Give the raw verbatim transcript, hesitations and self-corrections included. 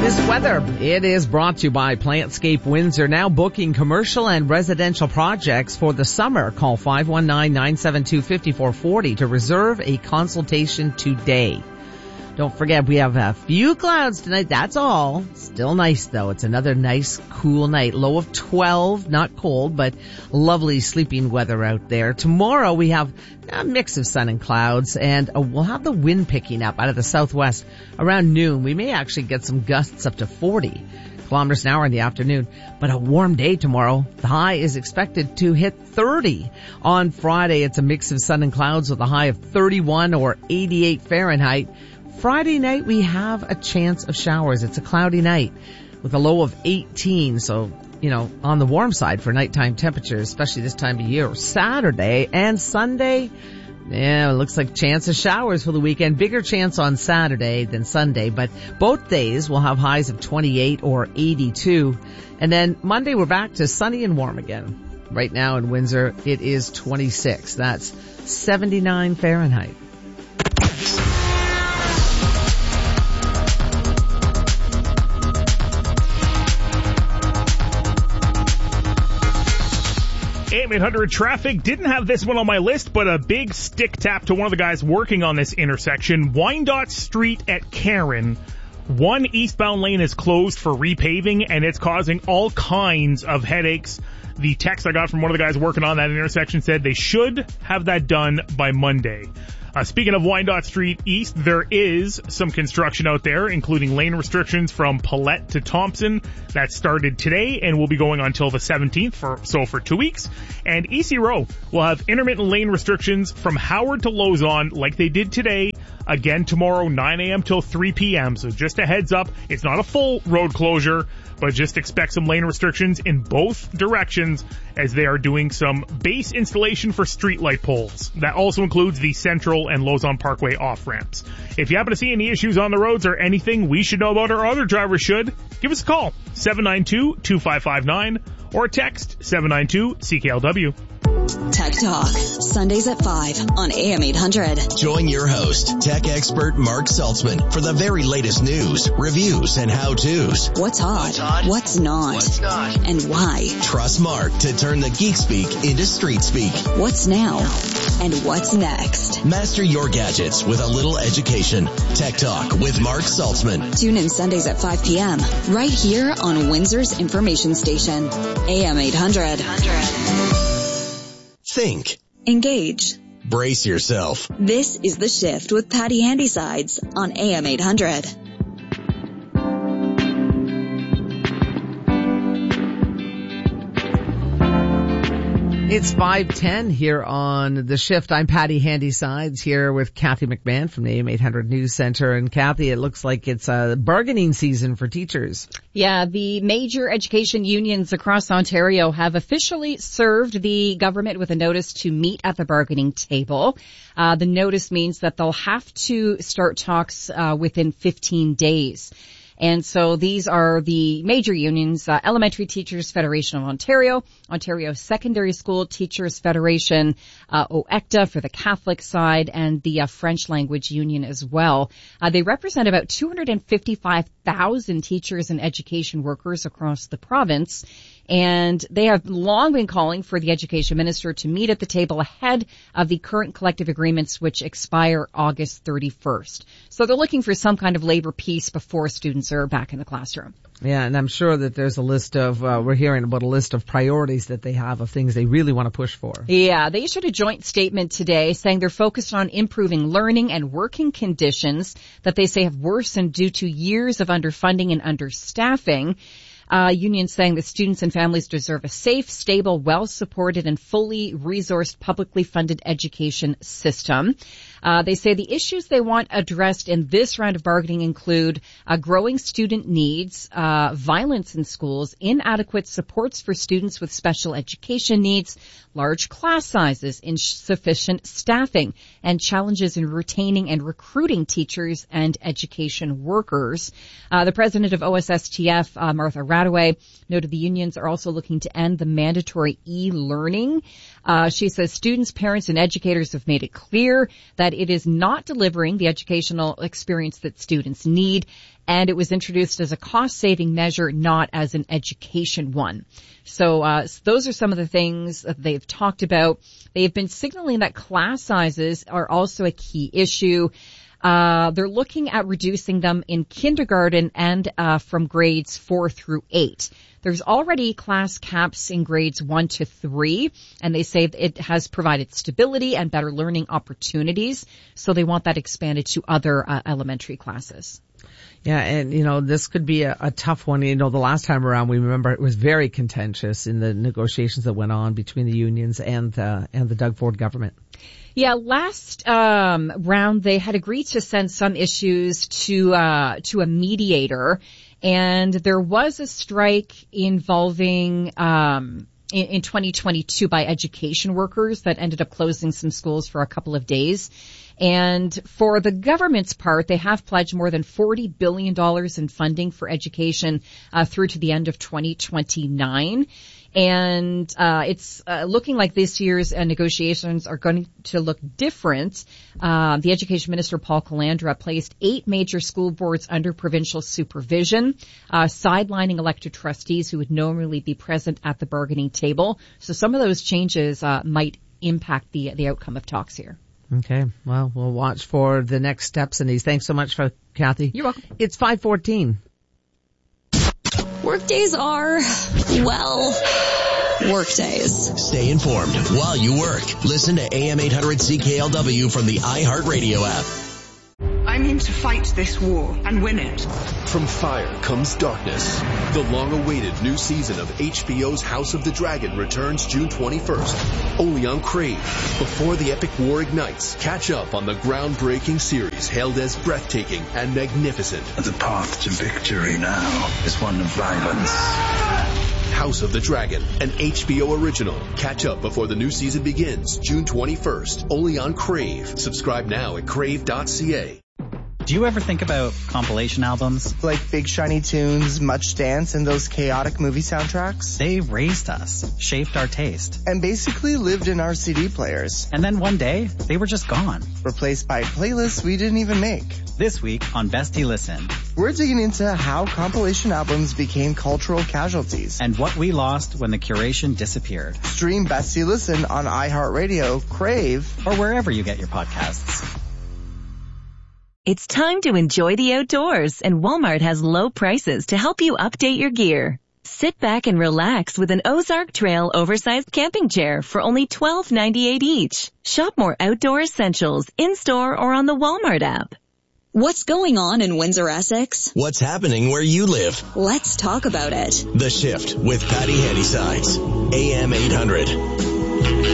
This weather, it is brought to you by Plantscape Windsor, now booking commercial and residential projects for the summer. Call five one nine, nine seven two, five four four zero to reserve a consultation today. Don't forget, we have a few clouds tonight, that's all. Still nice though. It's another nice, cool night. Low of twelve, not cold, but lovely sleeping weather out there. Tomorrow we have a mix of sun and clouds, and uh, we'll have the wind picking up out of the southwest around noon. We may actually get some gusts up to forty kilometers an hour in the afternoon, but a warm day tomorrow. The high is expected to hit thirty. On Friday, it's a mix of sun and clouds with a high of thirty-one or eighty-eight Fahrenheit. Friday night, we have a chance of showers. It's a cloudy night with a low of eighteen. So, you know, on the warm side for nighttime temperatures, especially this time of year. Saturday and Sunday, yeah, it looks like chance of showers for the weekend. Bigger chance on Saturday than Sunday, but both days will have highs of twenty-eight or eighty-two. And then Monday, we're back to sunny and warm again. Right now in Windsor, it is twenty-six. That's seventy-nine Fahrenheit. A M eight hundred traffic. Didn't have this one on my list, but a big stick tap to one of the guys working on this intersection. Wyandotte Street at Karen. One eastbound lane is closed for repaving, and it's causing all kinds of headaches. The text I got from one of the guys working on that intersection said they should have that done by Monday. Uh, speaking of Wyandotte Street East, there is some construction out there, including lane restrictions from Paulette to Thompson. That started today and will be going on until the seventeenth, for, so for two weeks. And E C Row will have intermittent lane restrictions from Howard to Lozon like they did today. Again tomorrow, nine a.m. till three p.m. So just a heads up, it's not a full road closure, but just expect some lane restrictions in both directions as they are doing some base installation for streetlight poles. That also includes the Central and Lozon Parkway off-ramps. If you happen to see any issues on the roads or anything we should know about or other drivers should, give us a call, seven nine two, two five five nine, or text seven nine two C K L W. Tech Talk, Sundays at five on A M eight hundred. Join your host, tech expert Mark Saltzman, for the very latest news, reviews, and how-tos. What's hot? What's, hot? What's not? What's not? And why? Trust Mark to turn the geek speak into street speak. What's now? And what's next? Master your gadgets with a little education. Tech Talk with Mark Saltzman. Tune in Sundays at five p.m. right here on Windsor's information station, A M eight hundred. Think. Engage. Brace yourself. This is The Shift with Patty Handysides on A M eight hundred. It's five ten here on The Shift. I'm Patty Handysides here with Kathy McMahon from the A M eight hundred News Center. And Kathy, it looks like it's a bargaining season for teachers. Yeah, the major education unions across Ontario have officially served the government with a notice to meet at the bargaining table. Uh, the notice means that they'll have to start talks uh, within fifteen days. And so these are the major unions, uh, Elementary Teachers Federation of Ontario, Ontario Secondary School Teachers Federation, uh, O E C T A for the Catholic side, and the uh, French Language Union as well. Uh, they represent about two hundred fifty-five thousand teachers and education workers across the province. And they have long been calling for the education minister to meet at the table ahead of the current collective agreements, which expire August thirty-first. So they're looking for some kind of labor peace before students are back in the classroom. Yeah, and I'm sure that there's a list of, uh, we're hearing about a list of priorities that they have of things they really want to push for. Yeah, they issued a joint statement today saying they're focused on improving learning and working conditions that they say have worsened due to years of underfunding and understaffing. Uh, unions saying that students and families deserve a safe, stable, well-supported, and fully resourced publicly funded education system. Uh, they say the issues they want addressed in this round of bargaining include uh, growing student needs, uh, violence in schools, inadequate supports for students with special education needs, large class sizes, insufficient staffing, and challenges in retaining and recruiting teachers and education workers. Uh, the president of O S S T F, uh, Martha Radaway, noted the unions are also looking to end the mandatory e-learning Uh, she says students, parents, and educators have made it clear that it is not delivering the educational experience that students need, and it was introduced as a cost-saving measure, not as an education one. So uh, those are some of the things that they've talked about. They've been signaling that class sizes are also a key issue. Uh, they're looking at reducing them in kindergarten and uh, from grades four through eight. There's already class caps in grades one to three, and they say it has provided stability and better learning opportunities. So they want that expanded to other uh, elementary classes. Yeah, and, you know, this could be a, a tough one. You know, the last time around, we remember it was very contentious in the negotiations that went on between the unions and uh, and the Doug Ford government. Yeah, last um round they had agreed to send some issues to uh to a mediator, and there was a strike involving um in, in twenty twenty-two by education workers that ended up closing some schools for a couple of days. And for the government's part, they have pledged more than forty billion dollars in funding for education uh, through to the end of twenty twenty-nine. And uh it's uh, looking like this year's uh, negotiations are going to look different. Uh, the Education Minister, Paul Calandra, placed eight major school boards under provincial supervision, uh sidelining elected trustees who would normally be present at the bargaining table. So some of those changes uh might impact the the outcome of talks here. Okay. Well, we'll watch for the next steps in these. Thanks so much, for Kathy. You're welcome. It's five fourteen. Workdays are, well, workdays. Stay informed while you work. Listen to A M eight hundred C K L W from the iHeartRadio app. I'm in to fight this war and win it. From fire comes darkness. The long-awaited new season of H B O's House of the Dragon returns June twenty-first, only on Crave. Before the epic war ignites, catch up on the groundbreaking series hailed as breathtaking and magnificent. The path to victory now is one of violence. House of the Dragon, an H B O original. Catch up before the new season begins June twenty-first, only on Crave. Subscribe now at crave dot c a. Do you ever think about compilation albums? Like Big Shiny Tunes, Much Dance, and those chaotic movie soundtracks? They raised us, shaped our taste. And basically lived in our C D players. And then one day, they were just gone. Replaced by playlists we didn't even make. This week on Bestie Listen, we're digging into how compilation albums became cultural casualties. And what we lost when the curation disappeared. Stream Bestie Listen on iHeartRadio, Crave, or wherever you get your podcasts. It's time to enjoy the outdoors, and Walmart has low prices to help you update your gear. Sit back and relax with an Ozark Trail oversized camping chair for only twelve ninety-eight each. Shop more outdoor essentials in-store or on the Walmart app. What's going on in Windsor, Essex? What's happening where you live? Let's talk about it. The Shift with Patty Handysides. A M eight hundred.